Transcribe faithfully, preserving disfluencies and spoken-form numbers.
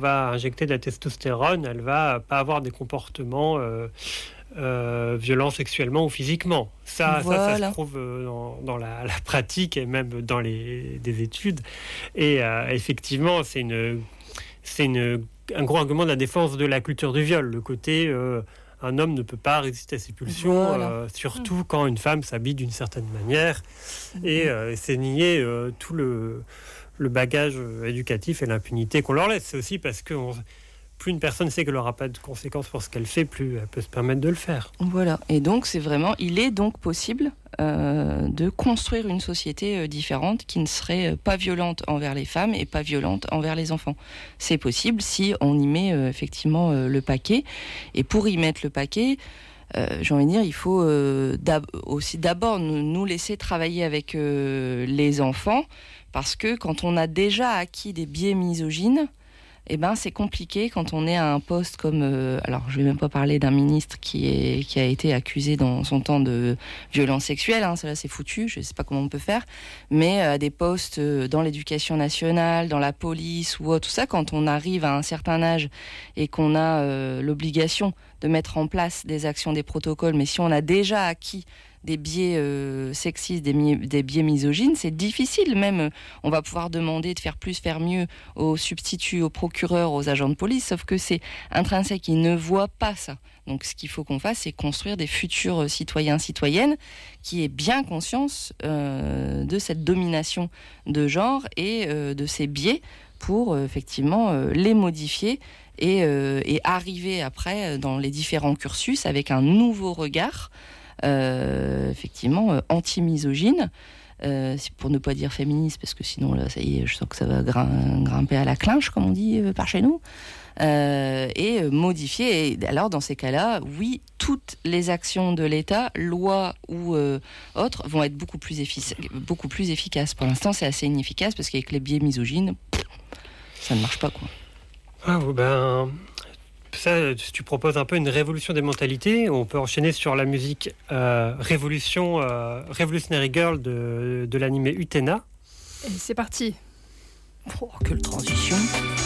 va injecter de la testostérone, elle va pas avoir des comportements euh, euh, violents sexuellement ou physiquement. Ça, voilà. ça, ça se trouve dans, dans la, la pratique et même dans les des études. Et euh, effectivement, c'est une, c'est une, un gros argument de la défense de la culture du viol, le côté euh, un homme ne peut pas résister à ses pulsions, voilà. euh, surtout mmh. quand une femme s'habille d'une certaine manière. Mmh. Et euh, c'est nier euh, tout le, le bagage éducatif et l'impunité qu'on leur laisse. C'est aussi parce que on, plus une personne sait qu'elle n'aura pas de conséquences pour ce qu'elle fait, plus elle peut se permettre de le faire. Voilà. Et donc, c'est vraiment, il est donc possible euh, de construire une société euh, différente qui ne serait pas violente envers les femmes et pas violente envers les enfants. C'est possible si on y met euh, effectivement euh, le paquet. Et pour y mettre le paquet, euh, j'ai envie de dire, il faut euh, d'ab- aussi d'abord nous, nous laisser travailler avec euh, les enfants, parce que quand on a déjà acquis des biais misogynes, eh ben, c'est compliqué quand on est à un poste comme... Euh, alors, je ne vais même pas parler d'un ministre qui, est, qui a été accusé dans son temps de violence sexuelle. Hein, ça, là, c'est foutu. Je ne sais pas comment on peut faire. Mais à des postes dans l'éducation nationale, dans la police ou tout ça, quand on arrive à un certain âge et qu'on a euh, l'obligation de mettre en place des actions, des protocoles, mais si on a déjà acquis des biais euh, sexistes, des, mi- des biais misogynes, c'est difficile même. On va pouvoir demander de faire plus, faire mieux aux substituts, aux procureurs, aux agents de police, sauf que c'est intrinsèque, ils ne voient pas ça. Donc ce qu'il faut qu'on fasse, c'est construire des futurs citoyens, citoyennes qui aient bien conscience euh, de cette domination de genre et euh, de ces biais pour euh, effectivement euh, les modifier et, euh, et arriver après dans les différents cursus avec un nouveau regard Euh, effectivement euh, anti-misogyne, euh, pour ne pas dire féministe, parce que sinon là ça y est, je sens que ça va grim- grimper à la clinche comme on dit euh, par chez nous, euh, et modifier. Et alors dans ces cas-là, oui, toutes les actions de l'État, lois ou euh, autres, vont être beaucoup plus, effic- beaucoup plus efficaces. Pour l'instant c'est assez inefficace parce qu'avec les biais misogynes, pff, ça ne marche pas quoi. Ah ben ça, tu proposes un peu une révolution des mentalités. On peut enchaîner sur la musique euh, Révolution, euh, Revolutionary Girl de, de l'animé Utena. Et c'est parti. Oh, quelle transition.